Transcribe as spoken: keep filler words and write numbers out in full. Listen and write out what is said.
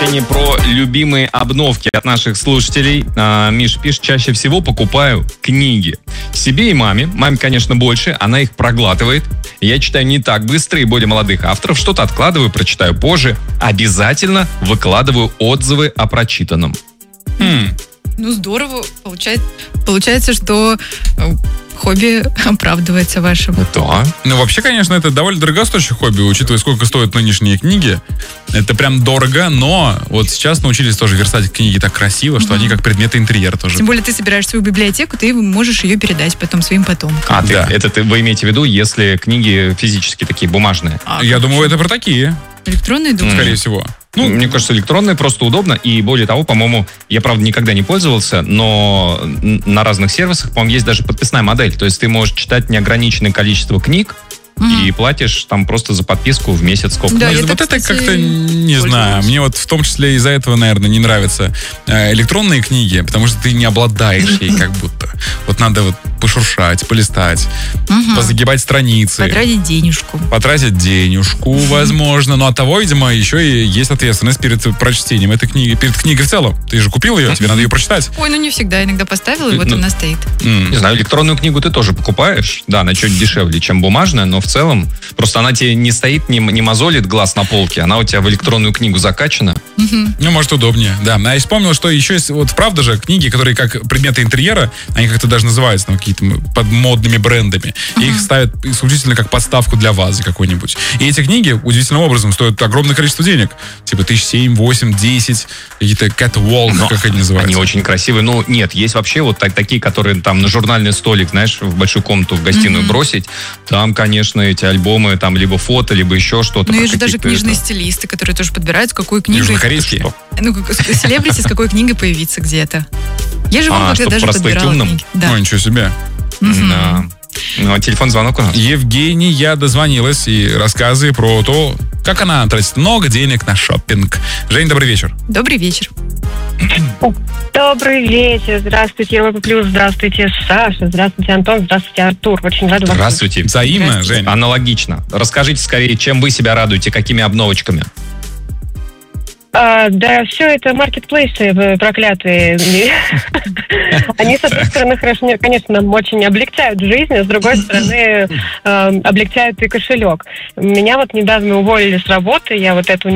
Сообщение про любимые обновки от наших слушателей. А, Миш пишет, чаще всего покупаю книги. Себе и маме. Маме, конечно, больше. Она их проглатывает. Я читаю не так быстро и более молодых авторов. Что-то откладываю, прочитаю позже. Обязательно выкладываю отзывы о прочитанном. Хм. Ну, здорово. Получается, получается, что хобби оправдывается вашим. Да. Ну, вообще, конечно, это довольно дорогостоящее хобби, учитывая, сколько стоят нынешние книги. Это прям дорого, но вот сейчас научились тоже верстать книги так красиво, что mm-hmm. они как предметы интерьера тоже. Тем более ты собираешь свою библиотеку, ты можешь ее передать потом своим потомкам. А, да. ты, это ты, вы имеете в виду, если книги физически такие, бумажные? А, Я думаю, это про такие. Электронные, думаю? Скорее всего. Ну, мне кажется, электронные просто удобно. И более того, по-моему, я, правда, никогда не пользовался, но на разных сервисах, по-моему, есть даже подписная модель. То есть ты можешь читать неограниченное количество книг, mm-hmm. и платишь там просто за подписку в месяц сколько. Да, ну, это, вот кстати, это как-то, не знаю, мне вот в том числе из-за этого, наверное, не нравятся э, электронные книги, потому что ты не обладаешь ей как будто. Вот надо вот пошуршать, полистать, угу. позагибать страницы. Потратить денежку. Потратить денежку, возможно. Но от того, видимо, еще и есть ответственность перед прочтением этой книги, перед книгой в целом. Ты же купил ее, тебе надо ее прочитать. Ой, ну не всегда. Иногда поставила, и вот ну, она стоит. Не знаю, электронную книгу ты тоже покупаешь. Да, она чуть дешевле, чем бумажная, но в целом просто она тебе не стоит, не, не мозолит глаз на полке, она у тебя в электронную книгу закачана. Угу. Ну, может, удобнее, да. А я вспомнил, что еще есть, вот правда же, книги, которые как предметы интерьера, они как-то даже называются там, какие-то под модными брендами. И их ставят исключительно как подставку для вазы какой-нибудь. И эти книги удивительным образом стоят огромное количество денег. Типа тысяч семь, восемь, десять. Какие-то catwalk, Но как они называются. Они очень красивые. Ну, нет, есть вообще вот так, такие, которые там на журнальный столик, знаешь, в большую комнату, в гостиную mm-hmm. бросить. Там, конечно, эти альбомы, там либо фото, либо еще что-то. Ну, есть же даже книжные это... стилисты, которые тоже подбирают, с какой книгой... Южнокорейские? Ну, селебрити, с какой книгой появиться где-то. Я же вам а, даже подбирала книги. Да. Ой, ничего себе. Mm-hmm. Да. Ну, а телефон звонок у нас. Евгения дозвонилась и рассказы про то, как она тратит много денег на шопинг. Жень, добрый вечер. Добрый вечер. Добрый вечер. Здравствуйте, Европа Плюс. Здравствуйте, Саша. Здравствуйте, Антон. Здравствуйте, Артур. Очень рада вас. Здравствуйте. Взаимно, Жень. Аналогично. Расскажите скорее, чем вы себя радуете, какими обновочками? А, да, все это маркетплейсы проклятые. Они, с одной стороны, хорошо, конечно, нам очень облегчают жизнь, а с другой стороны, облегчают и кошелек. Меня вот недавно уволили с работы, я вот эту